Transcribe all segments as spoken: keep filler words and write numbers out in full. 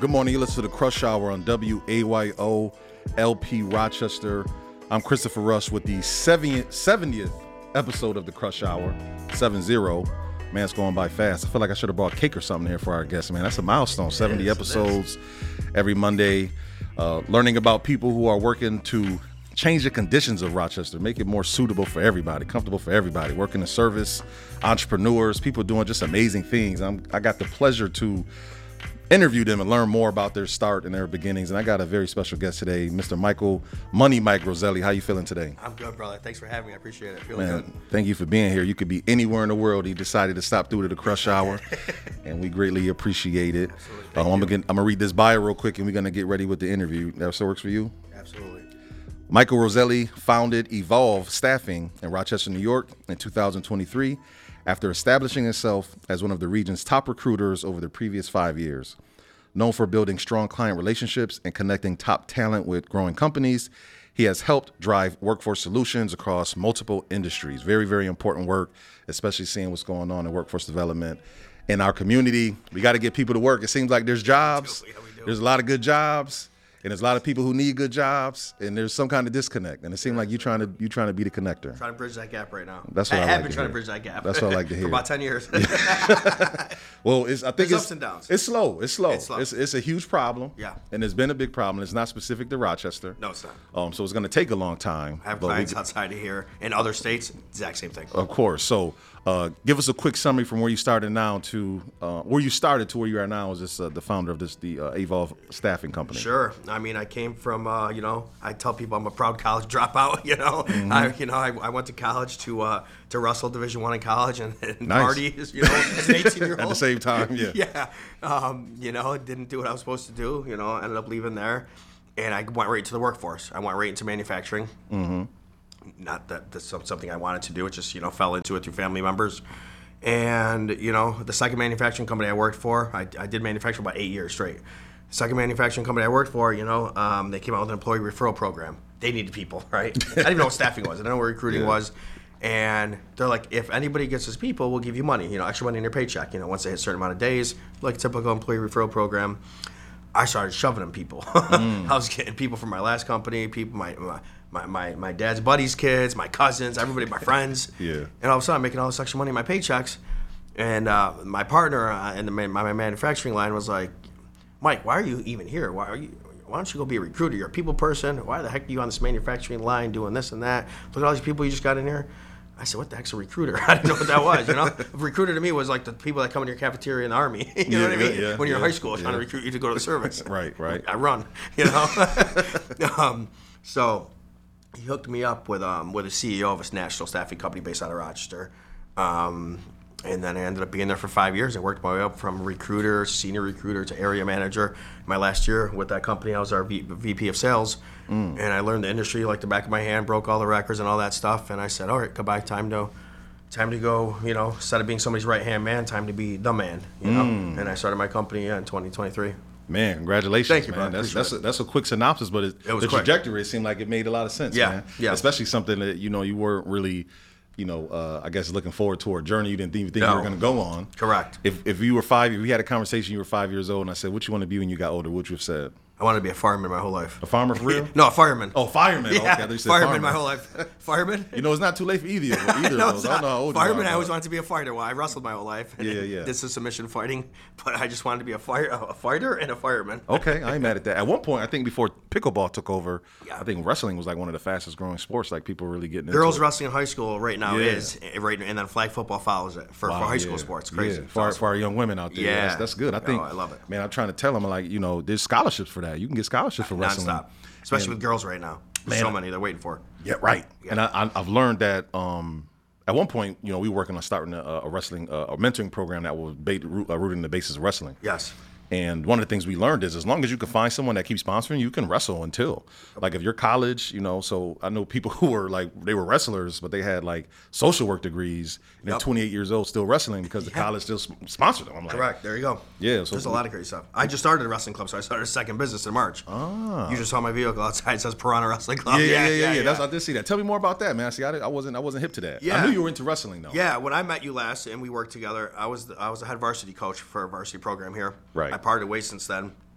Good morning. You listen to the Crush Hour on W A Y O L P Rochester. I'm Christopher Rush with the seventieth episode of the Crush Hour, seven zero. Man, it's going by fast. I feel like I should have brought cake or something here for our guests, man. That's a milestone. It seventy is, episodes every Monday. Uh, learning about people who are working to change the conditions of Rochester, make it more suitable for everybody, comfortable for everybody. Working in service, entrepreneurs, people doing just amazing things. I'm, I got the pleasure to interview them and learn more about their start and their beginnings. And I got a very special guest today, Mister Michael Money Mike Roselli. How you feeling today? I'm good, brother. Thanks for having me. I appreciate it. Feeling Man, good. Thank you for being here. You could be anywhere in the world. He decided to stop through to the Crush Hour, and we greatly appreciate it. Uh, I'm gonna I'm gonna read this bio real quick, and we're gonna get ready with the interview. That still works for you? Absolutely. Michael Roselli founded Evolve Staffing in Rochester, New York in two thousand twenty-three after establishing himself as one of the region's top recruiters over the previous five years. Known for building strong client relationships and connecting top talent with growing companies, he has helped drive workforce solutions across multiple industries. Very, very important work, especially seeing what's going on in workforce development in our community. We got to get people to work. It seems like there's jobs. Yeah, we do. There's a lot of good jobs. And there's a lot of people who need good jobs, and there's some kind of disconnect. And it seems like you're trying to you trying to be the connector. Trying to bridge that gap right now. That's what I, I like have been to trying hear. to bridge that gap. That's what I like to hear. For about ten years. Well, it's, I think There's it's ups and downs. It's slow. It's slow. It's slow. It's, it's a huge problem. Yeah. And it's been a big problem. It's not specific to Rochester. No, it's not. Um, so it's going to take a long time. I have but we- clients outside of here in other states. Exact same thing. Of course. So uh, give us a quick summary from where you started now to uh, where you started to where you are now as this, uh, the founder of this the uh, Evolve Staffing Company. Sure. I mean, I came from, uh, you know, I tell people I'm a proud college dropout. You know, Mm-hmm. I, you know, I, I went to college to uh, to Russell Division One in college and, and Nice. party, you know, as an eighteen year old. At the same time, yeah. yeah. Um, you know, didn't do what I was supposed to do. You know, ended up leaving there, and I went right into the workforce. I went right into manufacturing. Mm-hmm. Not that that's something I wanted to do. It just, you know, fell into it through family members. And, you know, the second manufacturing company I worked for, I, I did manufacturing about eight years straight. The second manufacturing company I worked for, you know, um, they came out with an employee referral program. They needed people, right? I didn't even know what staffing was. I didn't know what recruiting Yeah. was. And they're like, if anybody gets us people, we'll give you money, you know, extra money in your paycheck, you know, once they hit a certain amount of days, like a typical employee referral program. I started shoving them people. Mm. I was getting people from my last company, people, my, my, my, my dad's buddies' kids, my cousins, everybody, my friends. Yeah. And all of a sudden, I'm making all this extra money in my paychecks. And uh, my partner uh, in the, my, my manufacturing line was like, Mike, why are you even here? Why are you? Why don't you go be a recruiter? You're a people person. Why the heck are you on this manufacturing line doing this and that? Look at all these people you just got in here. I said, what the heck's a recruiter? I didn't know what that was, you know? A recruiter to me was like the people that come in your cafeteria in the Army. You know Yeah, what I mean? yeah, when you're yeah, in high school, yeah. trying to recruit you to go to the service. Right, right. I run, you know? um, so he hooked me up with um, with a C E O of a national staffing company based out of Rochester. Um, and then I ended up being there for five years. I worked my way up from recruiter, senior recruiter, to area manager. My last year with that company, I was our v- VP of sales. Mm. And I learned the industry like the back of my hand, broke all the records and all that stuff. And I said, all right, goodbye, time to time to go, you know, instead of being somebody's right-hand man, time to be the man, you know? Mm. And I started my company in twenty twenty-three. Man, congratulations, Thank you, man. bro. That's Appreciate that's a, it. that's a quick synopsis, but it, It was the quick. trajectory, it seemed like it made a lot of sense, Yeah, man. yeah. Especially something that, you know, you weren't really, you know, uh, I guess looking forward to a journey you didn't even think you No. were going to go on. Correct. If if you were five, if we had a conversation, you were five years old, and I said, what you want to be when you got older, what would you have said? I wanted to be a fireman my whole life. A farmer for real? No, a fireman. Oh, fireman. Yeah, Okay, I thought you said fireman farmer. my whole life. Fireman? You know, it's not too late for either, either No, of it's those. I don't not. know how old you Fireman, are, I always but- wanted to be a fighter. Well, I wrestled my whole life. And Yeah, yeah. Did some submission fighting, but I just wanted to be a fire, a fighter and a fireman. Okay, I ain't mad at that. At one point, I think before pickleball took over, Yeah. I think wrestling was like one of the fastest growing sports. Like people really getting Girls into it. wrestling in high school right now Yeah. is eh, right, and then flag football follows it for, Wow, for high yeah. school sports. Crazy. Yeah, It's for, our, awesome. for our young women out there. Yeah. That's, that's good. I Oh, think. I love it. Man, I'm trying to tell them, like, you know, there's scholarships for that. You can get scholarships for wrestling. Nonstop, especially And- with girls right now. There's Man, so many they're waiting for. Yeah, right. Yeah. And I, I, I've learned that um, at one point, you know, we were working on starting a, a wrestling, uh, a mentoring program that was ba- root, uh, rooted in the basis of wrestling. Yes. And one of the things we learned is as long as you can find someone that keeps sponsoring you, you can wrestle until. Like if you're college, you know, so I know people who were like, they were wrestlers, but they had like social work degrees and they're Yep. twenty-eight years old still wrestling because the Yeah. college still sp- sponsored them. I'm like, Correct. There you go. Yeah, so- There's a lot of great stuff. I just started a wrestling club, so I started a second business in March. Ah. You just saw my vehicle outside. It says Piranha Wrestling Club. Yeah, yeah, yeah, yeah. yeah. That's I did see that. Tell me more about that, man. See, I, did- I wasn't, I wasn't hip to that. I Yeah. knew you were into wrestling though. Yeah, when I met you last and we worked together, I was the, I was the head varsity coach for a varsity program here. Right. I parted ways since then.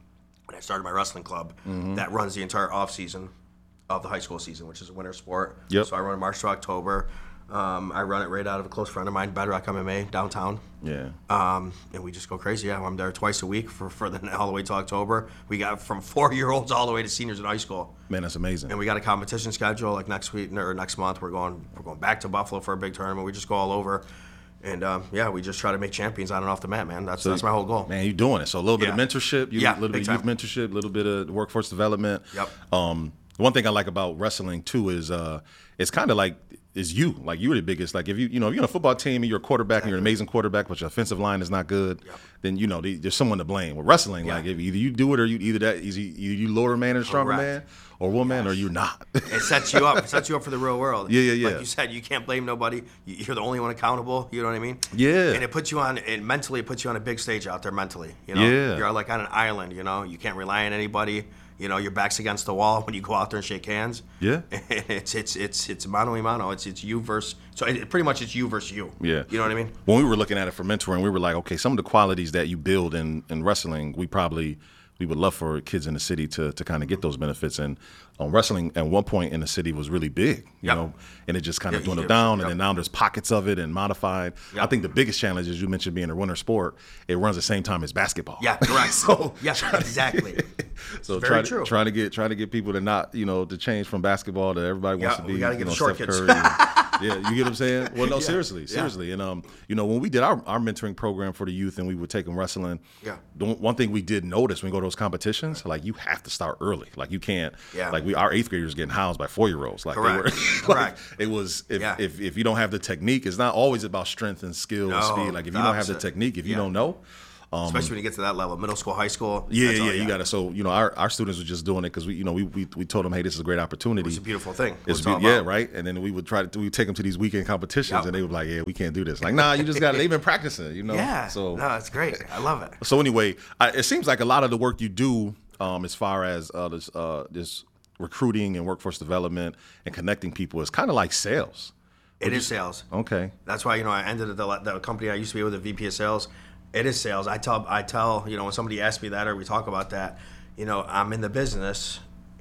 and I started my wrestling club mm-hmm. that runs the entire off season of the high school season, which is a winter sport. Yep. So I run March to October. Um, I run it right out of a close friend of mine, Bedrock M M A, downtown. Yeah. Um, and we just go crazy. Yeah, I'm there twice a week for, for the, all the way till October. We got from four-year-olds all the way to seniors in high school. Man, that's amazing. And we got a competition schedule. Like next week or next month, we're going we're going back to Buffalo for a big tournament. We just go all over. And um, yeah, we just try to make champions on and off the mat, man. That's so, that's my whole goal. Man, you're doing it. So a little bit yeah. of mentorship, you, yeah, a little bit of youth mentorship, a little bit of workforce development. Yep. Um, one thing I like about wrestling too is uh, it's kind of like is you like you're the biggest. Like if you you know if you're on a football team and you're a quarterback exactly. and you're an amazing quarterback, but your offensive line is not good, yep. then you know there's someone to blame. With wrestling, yeah. like if either you do it or you either that either you lower man and stronger man or woman yes. or you're not. It sets you up. It sets you up for the real world. Yeah, yeah, yeah. Like you said, you can't blame nobody. You're the only one accountable. You know what I mean? Yeah. And it puts you on. It mentally it puts you on a big stage out there mentally. You know. Yeah. You're like on an island. You know. You can't rely on anybody. You know, your back's against the wall when you go out there and shake hands. Yeah. It's it's it's it's mano a mano. It's it's you versus so it, pretty much it's you versus you. Yeah. You know what I mean? When we were looking at it for mentoring, we were like, okay, some of the qualities that you build in, in wrestling, we probably we would love for kids in the city to to kind of get those benefits. And um, wrestling at one point in the city was really big, you yep. know, and it just kind of yeah, dwindled yeah, down. yep. And then now there's pockets of it and modified. Yep. I think the biggest challenge, as you mentioned, being a winter sport, it runs the same time as basketball. Yeah, correct. so yeah, exactly. So it's try very to, true. trying to get trying to get people to not, you know, to change from basketball to everybody wants yeah, to be. We gotta get you know, the short Steph kids. Curry and, yeah, you get what I'm saying? Well, no, yeah. seriously, seriously. Yeah. And um, you know, when we did our, our mentoring program for the youth and we would take them wrestling, yeah. the one thing we did notice when we go to those competitions, like you have to start early. Like you can't. Yeah. Like we, our eighth graders getting housed by four year olds. Like Correct. they were. Correct. Like, it was if, yeah. if if you don't have the technique, it's not always about strength and skill no, and speed. Like if you opposite. don't have the technique, if you yeah. don't know. Um, Especially when you get to that level, middle school, high school. Yeah, yeah, you got to. So you know, our, our students were just doing it because we, you know, we, we we told them, hey, this is a great opportunity. It's a beautiful thing. It's be, yeah, right. And then we would try to we would take them to these weekend competitions, yep. and they would be like, yeah, we can't do this. Like, nah, you just got to. They've been practicing, you know. Yeah. So no, it's great. I love it. So anyway, I, it seems like a lot of the work you do, um, as far as uh, this uh, this recruiting and workforce development and connecting people, is kind of like sales. It is sales. Okay. That's why you know I ended at the, the company I used to be with, the V P of sales. It is sales. I tell, I tell, you know, when somebody asks me that or we talk about that, you know, I'm in the business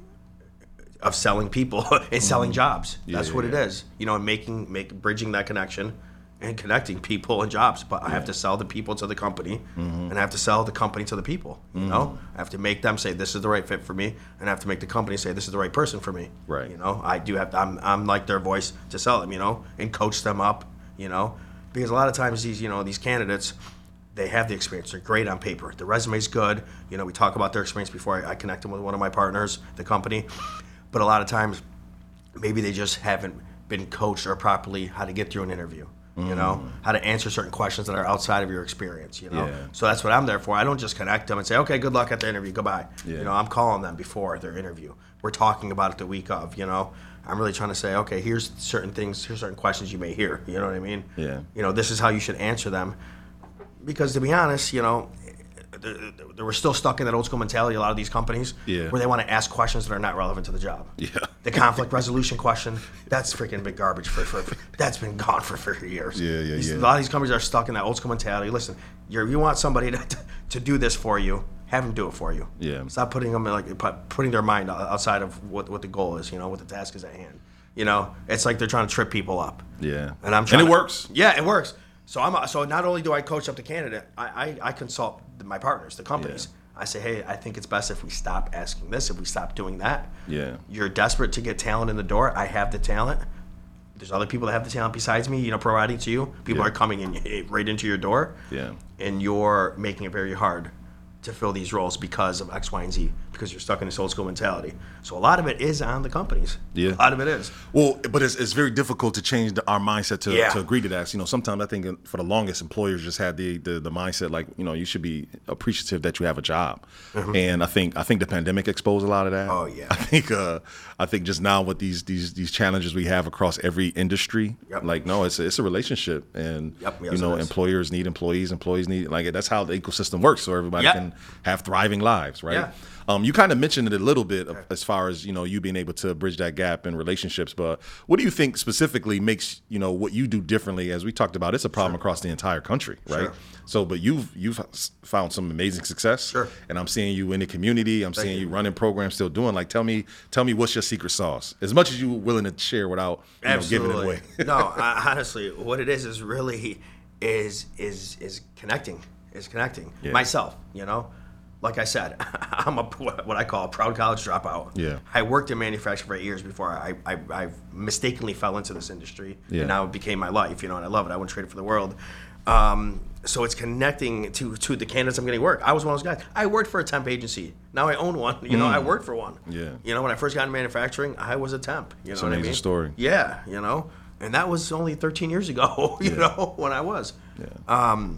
of selling people and selling mm. jobs. Yeah, That's yeah, what yeah. it is. You know, and making, make, bridging that connection and connecting people and jobs. But yeah. I have to sell the people to the company, mm-hmm. and I have to sell the company to the people. You mm-hmm. know, I have to make them say this is the right fit for me, and I have to make the company say this is the right person for me. Right. You know, I do have to. I'm, I'm like their voice to sell them. You know, and coach them up. You know, because a lot of times these, you know, these candidates. They have the experience. They're great on paper. The resume's good. You know, we talk about their experience before I, I connect them with one of my partners, the company. But a lot of times, maybe they just haven't been coached or properly how to get through an interview. Mm. You know, how to answer certain questions that are outside of your experience. You know, yeah. so that's what I'm there for. I don't just connect them and say, okay, good luck at the interview, goodbye. Yeah. You know, I'm calling them before their interview. We're talking about it the week of. You know, I'm really trying to say, okay, here's certain things, here's certain questions you may hear. You know what I mean? Yeah. You know, this is how you should answer them. Because to be honest, you know, they were still stuck in that old school mentality, a lot of these companies, yeah. where they want to ask questions that are not relevant to the job. Yeah. The conflict resolution question, that's freaking big garbage. For, for, for That's been gone for thirty years. Yeah, yeah, these, yeah. A lot of these companies are stuck in that old school mentality. Listen, you're, you want somebody to, to do this for you, have them do it for you. Yeah. Stop putting them in, like putting their mind outside of what, what the goal is, you know, what the task is at hand. You know, it's like they're trying to trip people up. Yeah. And I'm trying And it to, works. Yeah, it works. So I'm so not only do I coach up the candidate, I, I, I consult my partners, the companies. Yeah. I say, hey, I think it's best if we stop asking this, if we stop doing that. Yeah. You're desperate to get talent in the door. I have the talent. There's other people that have the talent besides me, you know, providing to you. People yeah. are coming in right into your door. Yeah. And you're making it very hard to fill these roles because of X, Y, and Z, because you're stuck in this old school mentality. So a lot of it is on the companies. Yeah. A lot of it is. Well, but it's, it's very difficult to change the, our mindset to, yeah. to agree to that. You know, sometimes I think for the longest, employers just had the, the the mindset like, you know, you should be appreciative that you have a job. Mm-hmm. And I think I think the pandemic exposed a lot of that. Oh yeah. I think uh, I think just now with these these these challenges we have across every industry, yep. like no, it's a, it's a relationship, and yep. yes, you know, employers need employees, employees need like that's how the ecosystem works, so everybody yep. can have thriving lives, right? Yeah. Um, Um, you kind of mentioned it a little bit of, as far as, you know, you being able to bridge that gap in relationships. But what do you think specifically makes, you know, what you do differently? As we talked about, it's a problem sure. across the entire country, right? Sure. So, but you've you've found some amazing success. Sure. And I'm seeing you in the community. I'm Thank seeing you. you running programs, still doing. Like, tell me, tell me what's your secret sauce? As much as you're willing to share without you know, giving it away. No, I, honestly, what it is is really is is is connecting. Is connecting yeah. myself. You know, like I said, I'm a what I call a proud college dropout. Yeah. I worked in manufacturing for eight years before I I, I mistakenly fell into this industry, yeah. and now it became my life. You know, and I love it. I wouldn't trade it for the world. Um, so it's connecting to to the candidates I'm getting work. I was one of those guys. I worked for a temp agency. Now I own one. You know, mm. I worked for one. Yeah. You know, when I first got into manufacturing, I was a temp. You know it's what an I mean? amazing story. Yeah. You know, and that was only thirteen years ago. You yeah. know, when I was. Yeah. Um,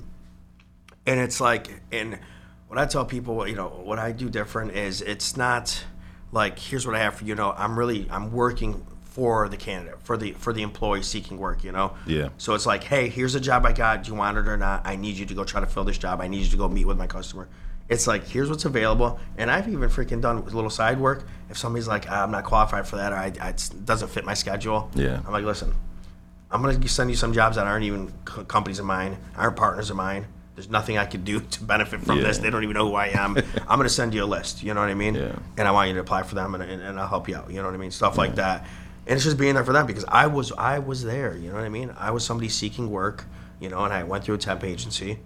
and it's like, and what I tell people, you know, what I do different is it's not like, here's what I have for you. You know, I'm really I'm working for the candidate, for the for the employee seeking work, you know? Yeah. So it's like, hey, here's a job I got. Do you want it or not? I need you to go try to fill this job. I need you to go meet with my customer. It's like, here's what's available. And I've even freaking done a little side work. If somebody's like, I'm not qualified for that, or I, I, it doesn't fit my schedule, yeah. I'm like, listen, I'm going to send you some jobs that aren't even co- companies of mine, aren't partners of mine. There's nothing I could do to benefit from yeah. this. They don't even know who I am. I'm going to send you a list, you know what I mean? Yeah. And I want you to apply for them, and, and, and I'll help you out, you know what I mean? Stuff yeah. like that. And it's just being there for them because I was I was there, you know what I mean? I was somebody seeking work, you know, and I went through a temp agency.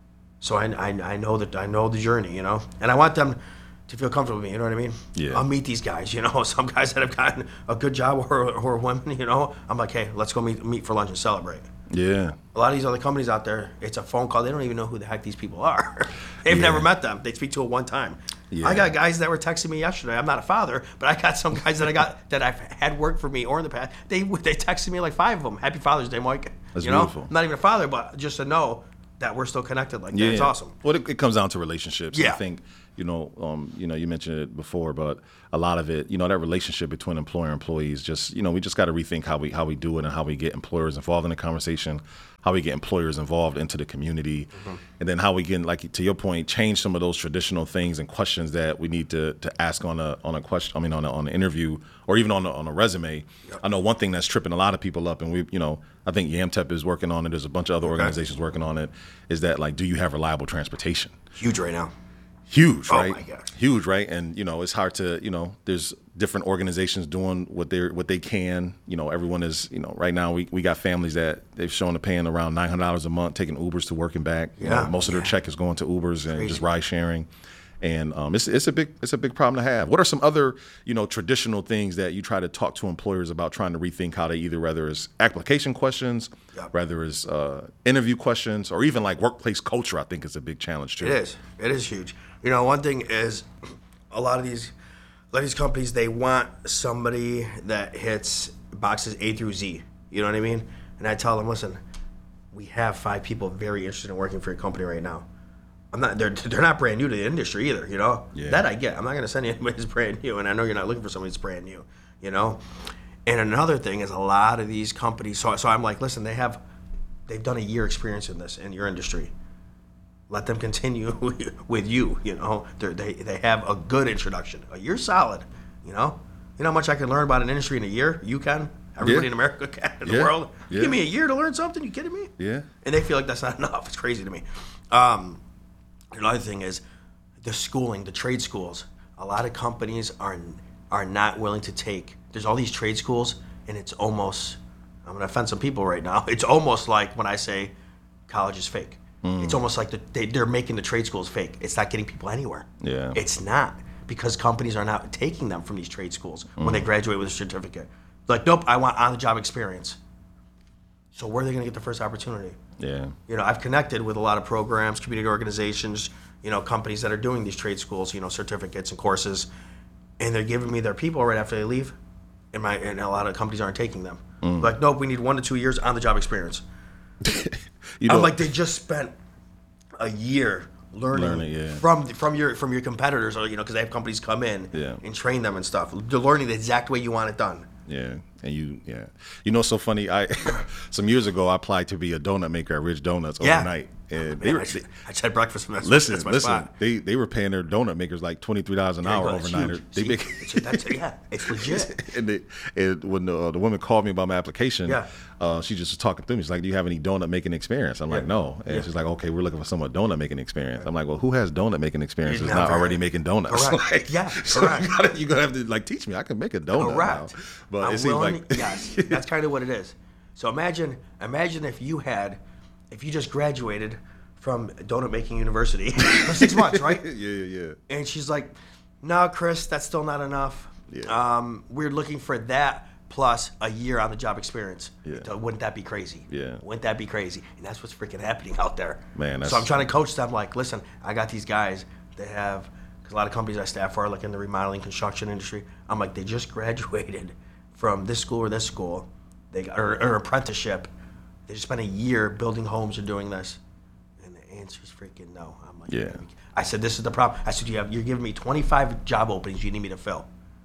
So I, I, I know that I know the journey, you know? And I want them to feel comfortable with me, you know what I mean? Yeah. I'll meet these guys, you know, some guys that have gotten a good job or, or women, you know? I'm like, hey, let's go meet meet for lunch and celebrate. Yeah. A lot of these other companies out there, it's a phone call. They don't even know who the heck these people are. They've yeah. never met them. They speak to it one time. Yeah. I got guys that were texting me yesterday. I'm not a father, but I got some guys that I got that I've had worked for me or in the past. They they texted me like five of them. Happy Father's Day, Mike. That's you know? beautiful. I'm not even a father, but just to know that we're still connected like that. Yeah. It's awesome. Well, it, it comes down to relationships. Yeah. I think, you know, um, you know, you mentioned it before, but a lot of it, you know, that relationship between employer and employees, just, you know, we just got to rethink how we how we do it and how we get employers involved in the conversation, how we get employers involved into the community, mm-hmm. and then how we can, like to your point, change some of those traditional things and questions that we need to to ask on a on a question. I mean, on a, on an interview or even on a, on a resume. Yep. I know one thing that's tripping a lot of people up, and we, you know, I think YAMTEP is working on it. There's a bunch of other organizations okay. working on it. Is that like, do you have reliable transportation? Huge right now. Huge, right? Oh my gosh. Huge, right? And you know, it's hard to, you know, there's different organizations doing what they are what they can. You know, everyone is, you know, right now we, we got families that they've shown to paying around nine hundred dollars a month, taking Ubers to work and back. Yeah. You know, most of their yeah. check is going to Ubers and Crazy. just ride sharing. And um, it's it's a big it's a big problem to have. What are some other, you know, traditional things that you try to talk to employers about, trying to rethink how they either, whether it's application questions, yep. whether it's uh, interview questions, or even like workplace culture? I think is a big challenge too. It is. It is huge. You know, one thing is a lot of these a lot of these companies, they want somebody that hits boxes A through Z. You know what I mean? And I tell them, listen, we have five people very interested in working for your company right now. I'm not. They're they're not brand new to the industry either. You know yeah. that I get. I'm not going to send you anybody who's brand new, and I know you're not looking for somebody who's brand new. You know, and another thing is a lot of these companies. So so I'm like, listen, they have they've done a year experience in this in your industry. Let them continue with you. You know, They're, they they have a good introduction. A year solid. You know, you know how much I can learn about an industry in a year. You can. Everybody yeah. in America can. In yeah. the world. Yeah. Give me a year to learn something. You kidding me? Yeah. And they feel like that's not enough. It's crazy to me. Um, Another thing is the schooling, the trade schools. A lot of companies are are not willing to take. There's all these trade schools, and it's almost, I'm going to offend some people right now, it's almost like when I say college is fake. Mm. It's almost like the, they, they're making the trade schools fake. It's not getting people anywhere. Yeah. It's not, because companies are not taking them from these trade schools mm. when they graduate with a certificate. Like, nope, I want on-the-job experience. So where are they going to get the first opportunity? Yeah. You know, I've connected with a lot of programs, community organizations, you know, companies that are doing these trade schools, you know, certificates and courses, and they're giving me their people right after they leave, and my and a lot of companies aren't taking them. Mm. Like, nope, we need one to two years on the job experience. you know, I'm like, they just spent a year learning, learning yeah. from from your from your competitors, or you know, because they have companies come in yeah. and train them and stuff. They're learning the exact way you want it done. Yeah, and you, yeah, you know, it's so funny. I some years ago, I applied to be a donut maker at Rich Donuts yeah. overnight, and Man, they were I, they, I just had breakfast from that. listen, that's my listen. spot. They they were paying their donut makers like twenty three dollars an There you hour go, that's overnight. huge. They See, make it's, that's, yeah, it's legit. and, they, and when the, uh, the woman called me about my application, Yeah. uh, she just was talking through me. She's like, "Do you have any donut making experience?" I'm like, Yeah. "No." And Yeah. she's like, "Okay, we're looking for someone donut making experience." I'm like, "Well, who has donut making experience? Is Never. not already making donuts." Correct. Like, Yeah, so correct. you gotta, you're gonna have to like teach me. I can make a donut Correct. now. But I'm it seems willing, like yes, that's kind of what it is. So imagine, imagine if you had, if you just graduated from Donut Making University for six months, right? yeah, yeah, yeah. And she's like, "No, Chris, that's still not enough. Yeah. Um, we're looking for that plus a year on the job experience. Yeah. So wouldn't that be crazy? Yeah. Wouldn't that be crazy? And that's what's freaking happening out there. Man, that's- so I'm trying to coach them. Like, listen, I got these guys. They have, because a lot of companies I staff for are like in the remodeling construction industry. I'm like, they just graduated from this school or this school, they got, or, or apprenticeship. They just spent a year building homes or doing this. And the answer is freaking no. I'm like, Yeah. I said, this is the problem. I said, you have, you're giving me twenty-five job openings you need me to fill.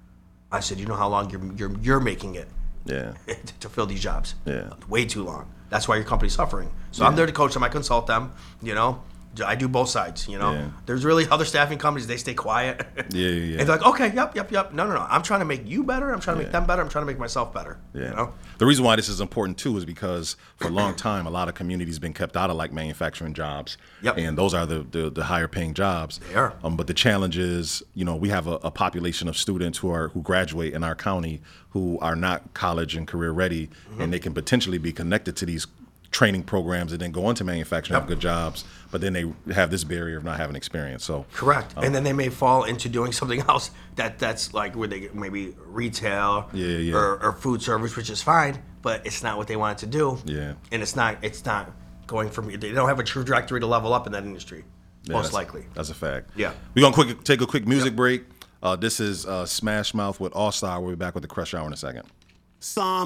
I said, you know how long you're you're, you're making it Yeah. to fill these jobs? Yeah. Way too long. That's why your company's suffering. So I'm Yeah. there to coach them. I consult them. You know, I do both sides. You know, Yeah. there's really other staffing companies. They stay quiet. Yeah, yeah, yeah. And they're like, okay, yep, yep, yep. No, no, no. I'm trying to make you better. I'm trying to Yeah. make them better. I'm trying to make myself better. Yeah. You know. The reason why this is important too is because for a long time, a lot of communities been kept out of like manufacturing jobs. Yep. And those are the, the, the higher paying jobs. They are. Um, but the challenge is, you know, we have a, a population of students who are who graduate in our county who are not college and career ready, Mm-hmm. and they can potentially be connected to these training programs and then go into manufacturing, have Yep. good jobs, but then they have this barrier of not having experience. So Correct. Um, and then they may fall into doing something else that that's like where they get maybe retail Yeah, yeah. Or, or food service, which is fine, but it's not what they wanted to do. Yeah. And it's not it's not going from they don't have a trajectory to level up in that industry. yeah, most that's- likely. That's a fact. Yeah. We're gonna quick take a quick music break. Uh, this is uh, Smash Mouth with All Star. We'll be back with the Crush Hour in a second. Some